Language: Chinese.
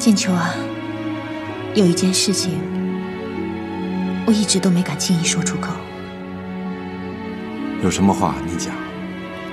建秋啊，有一件事情，我一直都没敢轻易说出口。 有什么话你讲。